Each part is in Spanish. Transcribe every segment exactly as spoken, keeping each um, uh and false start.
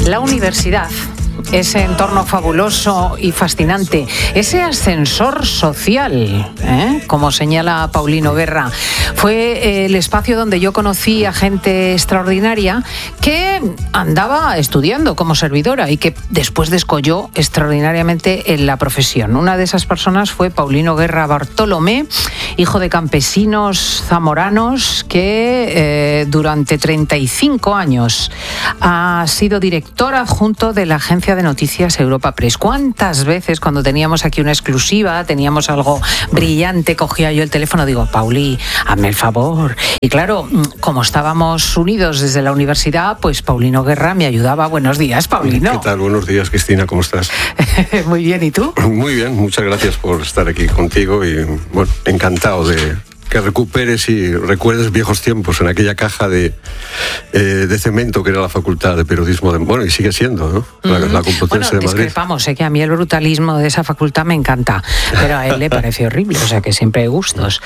La universidad, ese entorno fabuloso y fascinante, ese ascensor social, ¿eh? Como señala Paulino Guerra, fue el espacio donde yo conocí a gente extraordinaria que andaba estudiando como servidora y que después descolló extraordinariamente en la profesión. Una de esas personas fue Paulino Guerra Bartolomé, hijo de campesinos zamoranos que eh, durante treinta y cinco años ha sido director adjunto de la agencia de noticias Europa Press. ¿Cuántas veces cuando teníamos aquí una exclusiva, teníamos algo brillante, cogía yo el teléfono, digo, Pauli, hazme el favor? Y claro, como estábamos unidos desde la universidad, pues Paulino Guerra me ayudaba. Buenos días, Paulino. ¿Qué tal? Buenos días, Cristina, ¿cómo estás? Muy bien, ¿y tú? Muy bien, muchas gracias por estar aquí contigo y, bueno, encantado de que recuperes y recuerdes viejos tiempos en aquella caja de, eh, de cemento que era la Facultad de Periodismo, de, bueno, y sigue siendo, ¿no? La, uh-huh. la Complutense bueno, de Madrid. Discrepamos, sé que a mí el brutalismo de esa facultad me encanta, pero a él le parece horrible, o sea que siempre hay gustos.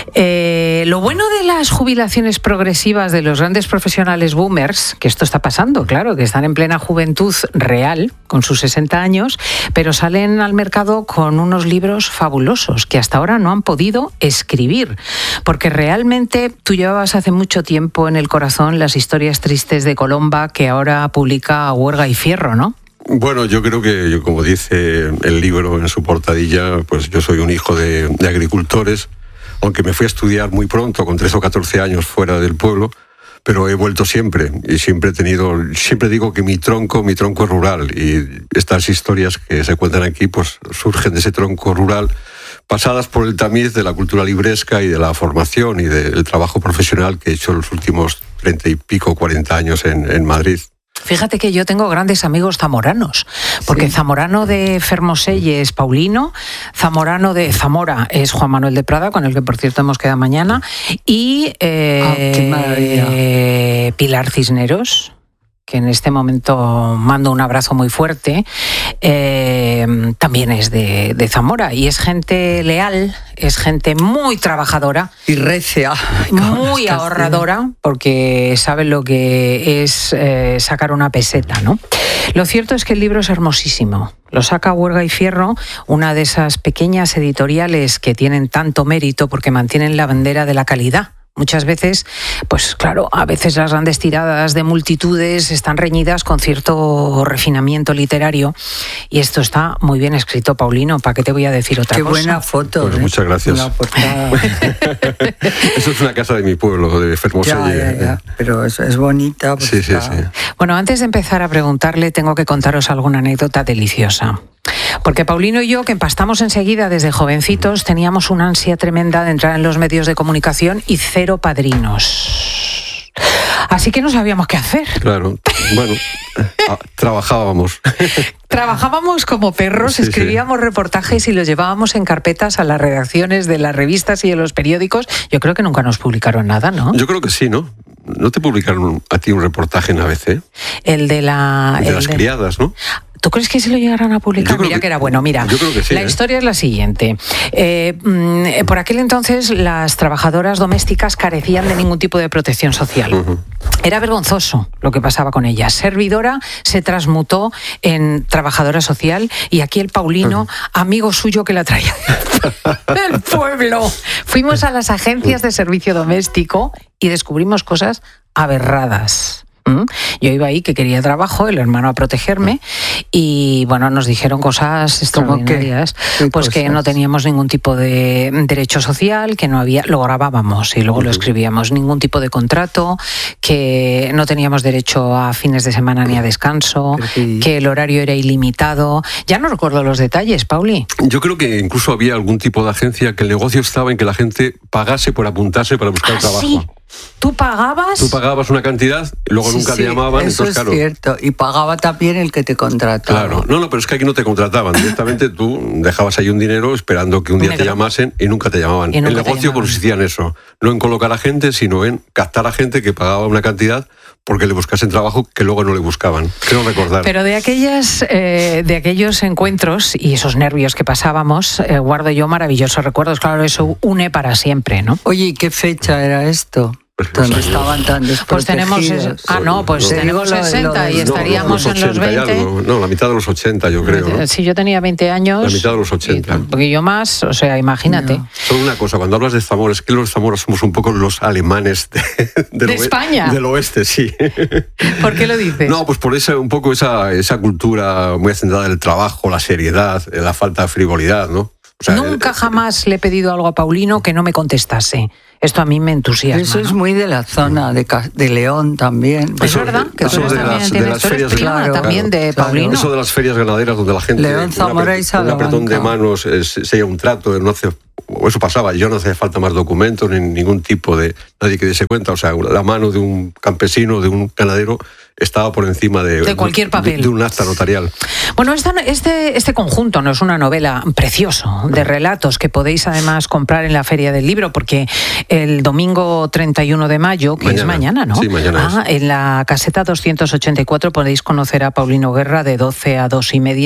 Eh, lo bueno de las jubilaciones progresivas de los grandes profesionales boomers, que esto está pasando, claro, que están en plena juventud real, con sus sesenta años, pero salen al mercado con unos libros fabulosos que hasta ahora no han podido escribir. Porque realmente tú llevabas hace mucho tiempo en el corazón las historias tristes de Colomba, que ahora publica Huerga y Fierro, ¿no? Bueno, yo creo que, yo, como dice el libro en su portadilla, pues yo soy un hijo de, de agricultores, aunque me fui a estudiar muy pronto, con trece o catorce años fuera del pueblo, pero he vuelto siempre y siempre he tenido, siempre digo que mi tronco, mi tronco es rural, y estas historias que se cuentan aquí pues surgen de ese tronco rural, pasadas por el tamiz de la cultura libresca y de la formación y del trabajo profesional que he hecho en los últimos treinta y pico, cuarenta años en, en Madrid. Fíjate que yo tengo grandes amigos zamoranos, porque sí. Zamorano de Fermoselle es Paulino, Zamorano de Zamora es Juan Manuel de Prada, con el que por cierto hemos quedado mañana, y eh, oh, eh, Pilar Cisneros, que en este momento mando un abrazo muy fuerte, eh, también es de, de Zamora, y es gente leal, es gente muy trabajadora. Y recia. Muy ahorradora, porque sabe lo que es eh, sacar una peseta, ¿no? Lo cierto es que el libro es hermosísimo. Lo saca Huerga y Fierro, una de esas pequeñas editoriales que tienen tanto mérito porque mantienen la bandera de la calidad. Muchas veces, pues claro, a veces las grandes tiradas de multitudes están reñidas con cierto refinamiento literario, y esto está muy bien escrito, Paulino. ¿Para qué te voy a decir otra qué cosa? Qué buena foto. Pues ¿eh? Muchas gracias. Eso es una casa de mi pueblo, de Fermoselle. Ya, ya, ya. Pero es, es bonita. Pues sí, sí, está... sí. Bueno, antes de empezar a preguntarle, tengo que contaros alguna anécdota deliciosa. Porque Paulino y yo, que empastamos enseguida desde jovencitos, teníamos una ansia tremenda de entrar en los medios de comunicación y cero padrinos. Así que no sabíamos qué hacer. Claro, bueno, trabajábamos. Trabajábamos como perros, sí, escribíamos sí. reportajes y los llevábamos en carpetas a las redacciones de las revistas y de los periódicos. Yo creo que nunca nos publicaron nada, ¿no? Yo creo que sí, ¿no? ¿No te publicaron a ti un reportaje en A B C? El de la... El de el las de... criadas, ¿no? ¿Tú crees que se lo llegarán a publicar? Mira que, que era bueno. Mira, yo creo que sí, la ¿eh? historia es la siguiente. Eh, por aquel entonces las trabajadoras domésticas carecían de ningún tipo de protección social. Uh-huh. Era vergonzoso lo que pasaba con ellas. Servidora se transmutó en trabajadora social, y aquí el Paulino, uh-huh. amigo suyo que la traía del pueblo. Fuimos a las agencias de servicio doméstico y descubrimos cosas aberradas. ¿Mm? Yo iba ahí que quería trabajo, el hermano a protegerme, y bueno, nos dijeron cosas extraordinarias, pues que no teníamos ningún tipo de derecho social, que no había, lo grabábamos y luego uh-huh. lo escribíamos, ningún tipo de contrato, que no teníamos derecho a fines de semana ni a descanso, sí. que el horario era ilimitado. Ya no recuerdo los detalles, Pauli. Yo creo que incluso había algún tipo de agencia que el negocio estaba en que la gente pagase por apuntarse para buscar ¿Ah, trabajo. Sí? ¿Tú pagabas? Tú pagabas una cantidad, luego sí, nunca sí, te llamaban. Eso entonces, es claro, cierto. Y pagaba también el que te contrataba. Claro, no, no, pero es que aquí no te contrataban. Directamente tú dejabas ahí un dinero esperando que un día te llamasen y nunca te llamaban. Nunca el negocio consistía en eso. No en colocar a gente, sino en captar a gente que pagaba una cantidad porque le buscasen trabajo que luego no le buscaban. Creo recordar. Pero de aquellas, eh, de aquellos encuentros y esos nervios que pasábamos, eh, guardo yo maravillosos recuerdos. Claro, eso une para siempre, ¿no? Oye, ¿y qué fecha era esto? donde estaban tan desprotegidos. Pues tenemos... Es, ah, no, pues no, tenemos no, sesenta no, y estaríamos no, no, en los veinte. Algo, no, la mitad de los ochenta, yo creo. ¿no? Si yo tenía veinte años... La mitad de los ochenta. Un poquillo más, o sea, imagínate. No. Solo una cosa, cuando hablas de Zamora, es que los Zamora somos un poco los alemanes de, de, de España. Del oeste, sí. ¿Por qué lo dices? No, pues por esa, un poco esa, esa cultura muy centrada en el trabajo, la seriedad, la falta de frivolidad, ¿no? O sea, Nunca eh, jamás le he pedido algo a Paulino que no me contestase. Esto a mí me entusiasma. Eso es ¿no? muy de la zona de, de León también. Es Eso- verdad que eso tú eres de también las- de tienes, las tú eres ferias de- prima Claro, también de claro. Paulino. Eso de las ferias ganaderas donde la gente... León, un Zamora apre- y un Salamanca. apretón de manos, eh, se se lleva un trato, no hace... o Eso pasaba, yo no hacía falta más documentos ni ningún tipo de... Nadie que diese cuenta, o sea, la mano de un campesino, de un ganadero, estaba por encima de... De cualquier papel. De, de un acta notarial. Bueno, esta- este, este conjunto no es una novela precioso de relatos que podéis además comprar en la Feria del Libro, porque el domingo treinta y uno de mayo, que es Mañana. mañana, ¿no? Sí, mañana Ah, en la caseta doscientos ochenta y cuatro podéis conocer a Paulino Guerra de doce a dos y media.